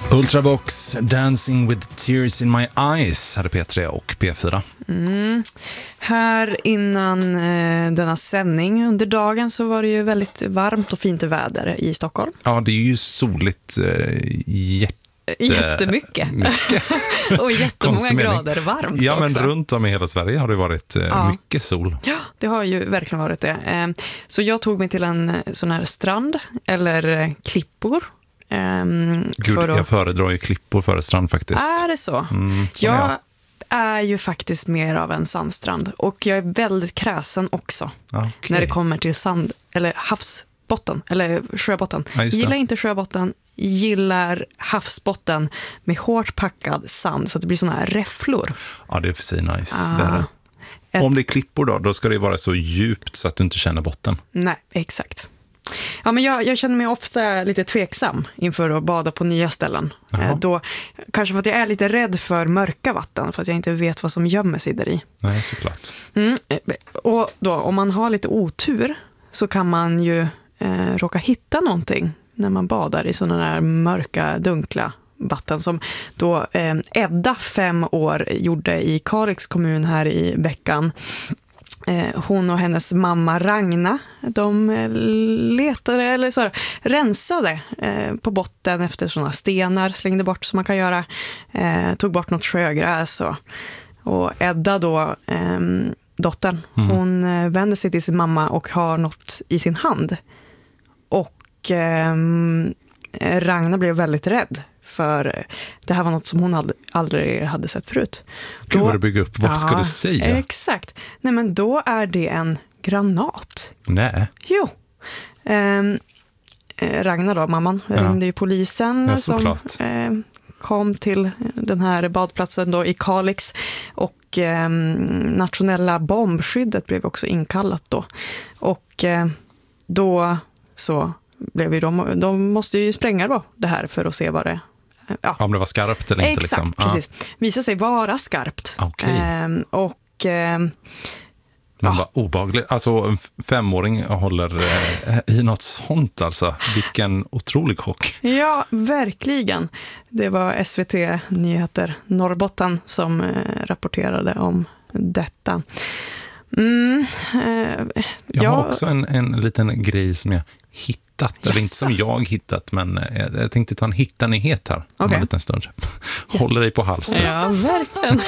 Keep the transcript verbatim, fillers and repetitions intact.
Ultravox, Dancing with Tears in My Eyes hade P tre och P fyra. Mm. Här innan eh, denna sändning under dagen så var det ju väldigt varmt och fint väder i Stockholm. Ja, det är ju soligt eh, jätte... jättemycket. Mycket. Och jättemånga grader varmt ja, men också. Runt om i hela Sverige har det varit eh, ja. mycket sol. Ja, det har ju verkligen varit det. Eh, så jag tog mig till en sån här strand eller eh, klippor. Um, Gud, för att... jag föredrar ju klippor före strand faktiskt. Är det så? Mm, jag, jag är ju faktiskt mer av en sandstrand. Och jag är väldigt kräsen också. Okay. När det kommer till sand, eller havsbotten, eller sjöbotten. Ja, gillar inte sjöbotten, gillar havsbotten med hårt packad sand. Så att det blir såna här räfflor. Ja, det är för sig nice. Ah, det är det. ett... Om det är klippor då, då ska det vara så djupt så att du inte känner botten. Nej, exakt. Ja, men jag, jag känner mig ofta lite tveksam inför att bada på nya ställen. Eh, då, kanske för att jag är lite rädd för mörka vatten, för att jag inte vet vad som gömmer sig där i. Nej, såklart. Mm, och då, om man har lite otur så kan man ju eh, råka hitta någonting när man badar i sådana där mörka, dunkla vatten som då eh, Edda, fem år, gjorde i Kalix kommun här i veckan. Hon och hennes mamma Ragna, de letade eller så här, rensade eh, på botten efter sådana stenar, slängde bort som man kan göra, eh, tog bort något sjögräs och, och Edda då, eh, dottern, mm. hon eh, vänder sig till sin mamma och har något i sin hand och eh, Ragna blev väldigt rädd. För det här var något som hon hade, aldrig hade sett förut. Gud vad du bygger upp, vad ska ja, du säga? Exakt. Nej, men då är det en granat. Nej. Jo. Ehm, Ragnar då, mamman, ja. ringde ju polisen ja, som eh, kom till den här badplatsen då i Kalix. Och eh, nationella bombskyddet blev också inkallat då. Och eh, då så blev ju de, de måste ju spränga då det här för att se vad det ja. Om det var skarpt eller inte. Exakt, liksom. precis. Ah. Visar sig vara skarpt. Okay. Ehm, och... Ehm, Men ja. vad obehagligt. Alltså en femåring håller eh, i något sånt alltså. Vilken otrolig chock. Ja, verkligen. Det var S V T Nyheter Norrbotten som eh, rapporterade om detta. Mm, eh, jag ja. har också en, en liten grej som jag hittat. Yes. Eller inte som jag hittat, men jag, jag tänkte ta en hitta-nyhet här. Okay. Om en liten stund. Håller dig på halsen. Ja, verkligen.